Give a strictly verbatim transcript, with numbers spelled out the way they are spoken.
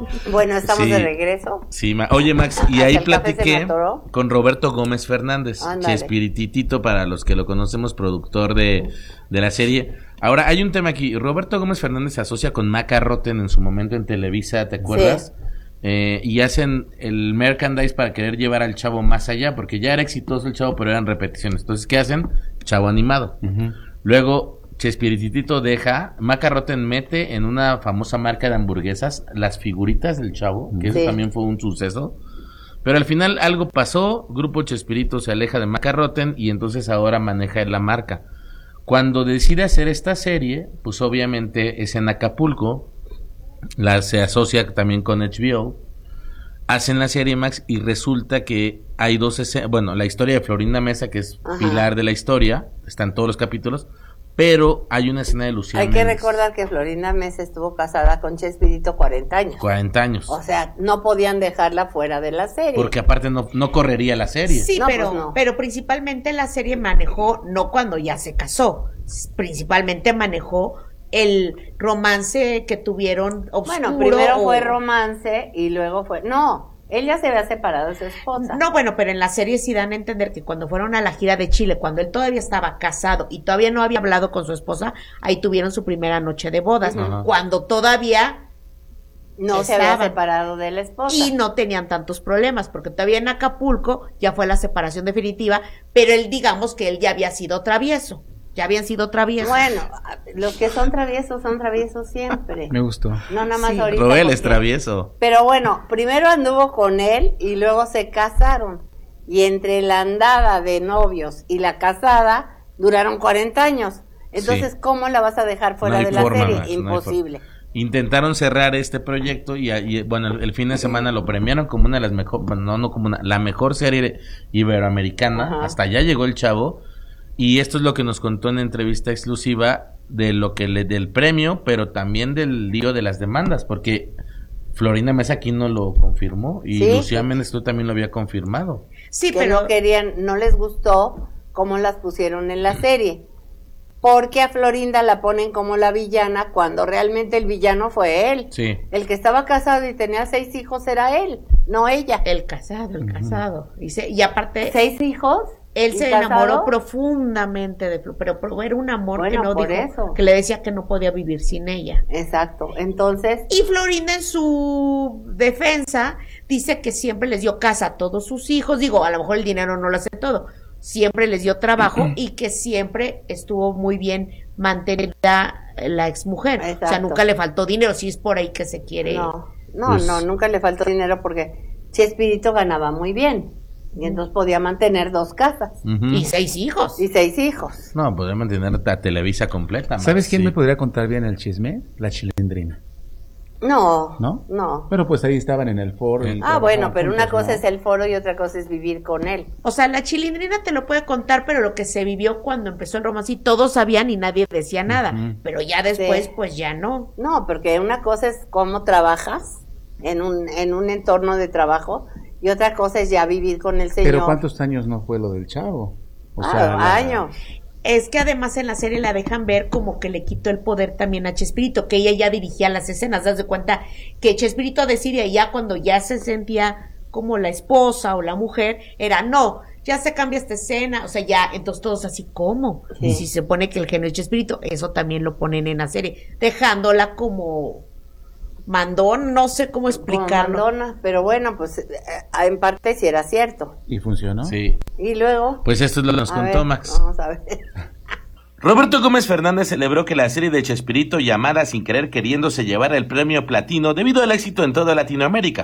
Bueno, estamos Sí. de regreso. Sí, ma- oye Max, y Hasta ahí el café se platiqué me atoró. con Roberto Gómez Fernández, Ándale. Chespirititito para los que lo conocemos, productor de, de la serie. Ahora, hay un tema aquí, Roberto Gómez Fernández se asocia con Maca Rotten en su momento en Televisa, ¿te acuerdas? Sí. Eh, y hacen el merchandise para querer llevar al chavo más allá, porque ya era exitoso el chavo, pero eran repeticiones. Entonces, ¿qué hacen? Chavo animado. Uh-huh. Luego, Chespirititito deja, Maca Rotten mete en una famosa marca de hamburguesas las figuritas del chavo, que eso Sí. también fue un suceso. Pero al final algo pasó, Grupo Chespirito se aleja de Maca Rotten y entonces ahora maneja la marca. Cuando decide hacer esta serie, pues obviamente es en Acapulco, la, se asocia también con H B O, hacen la serie Max y resulta que hay dos escenas, bueno, la historia de Florinda Mesa, que es Ajá. pilar de la historia, está en todos los capítulos, pero hay una escena de Lucía Hay que Méndez, recordar que Florinda Mesa estuvo casada con Chespirito cuarenta años. cuarenta años, O sea, no podían dejarla fuera de la serie. porque aparte no, no correría la serie. Sí, No, pero, pues no. pero principalmente la serie manejó, no cuando ya se casó, s- principalmente manejó el romance que tuvieron oscuro. Bueno, primero o- fue romance y luego fue... No, él ya se había separado de su esposa. No, bueno, pero en la serie sí dan a entender que cuando fueron a la gira de Chile, cuando él todavía estaba casado y todavía no había hablado con su esposa, ahí tuvieron su primera noche de bodas, Ajá. cuando todavía No se había estaban. separado de la esposa. y no tenían tantos problemas, porque todavía en Acapulco ya fue la separación definitiva, pero él, digamos que él ya había sido travieso, ya habían sido traviesos. Bueno, los que son traviesos son traviesos siempre. Me gustó. No nada más Sí. ahorita. Roel porque- es travieso. Pero bueno, primero anduvo con él y luego se casaron. Y entre la andada de novios y la casada duraron cuarenta años. Entonces, Sí. ¿cómo la vas a dejar fuera No hay de la forma, serie? Max, no hay Imposible. Intentaron cerrar este proyecto y, y, bueno, el, el fin de semana lo premiaron como una de las mejores, bueno, no, no como una, la mejor serie iberoamericana. Ajá. Hasta allá llegó el chavo y esto es lo que nos contó en entrevista exclusiva de lo que le del premio, pero también del lío de las demandas, porque Florinda Mesa aquí no lo confirmó y Sí. Lucía Méndez tú también lo había confirmado. Sí, que pero no querían, no les gustó cómo las pusieron en la serie. Porque a Florinda la ponen como la villana cuando realmente el villano fue él. Sí. El que estaba casado y tenía seis hijos era él, no ella. el casado, el casado. Y, se- y aparte, ¿Seis hijos? él ¿Y se casado? enamoró profundamente de Flo, pero, pero era un amor Bueno, que no por dijo, eso. que le decía que no podía vivir sin ella. Exacto. Entonces, Y Florinda en su defensa dice que siempre les dio casa a todos sus hijos, digo, a lo mejor el dinero no lo hace todo, siempre les dio trabajo y que siempre estuvo muy bien mantenida la exmujer, o sea, Exacto. nunca le faltó dinero, si es por ahí que se quiere. no, no, Pues- no, nunca le faltó dinero porque Chespirito ganaba muy bien. Y entonces podía mantener dos casas Ujú. Y seis hijos. y seis hijos. No, podría mantener a Televisa completa. Max, ¿Sabes quién sí. me podría contar bien el chisme? La Chilindrina. No, ¿No? no. Pero pues ahí estaban en el foro. y Ah, trabajaban bueno, pero una juntos, cosa ¿no? es el foro y otra cosa es vivir con él. O sea, la Chilindrina te lo puede contar, pero lo que se vivió cuando empezó el romance, y todos sabían y nadie decía nada. Ujú. Pero ya después, Sí. pues ya no. No, porque una cosa es cómo trabajas en un, en un entorno de trabajo y otra cosa es ya vivir con el señor. Pero ¿cuántos años no fue lo del chavo? O Ah, sea, la- años. Es que además en la serie la dejan ver como que le quitó el poder también a Chespirito, que ella ya dirigía las escenas. Das de cuenta que Chespirito decía ya cuando ya se sentía como la esposa o la mujer, era no, ya se cambia esta escena, o sea, ya, entonces todos así, ¿cómo? Sí. Y si se pone que el genio es Chespirito, eso también lo ponen en la serie, dejándola como mandón, no sé cómo Como explicarlo. Madonna, pero bueno, pues eh, en parte sí era cierto. ¿Y funcionó? Sí. Y luego, Pues esto es lo que nos a contó ver, Max. vamos a ver. Roberto Gómez Fernández celebró que la serie de Chespirito llamada Sin Querer Queriendo se llevara el premio platino debido al éxito en toda Latinoamérica.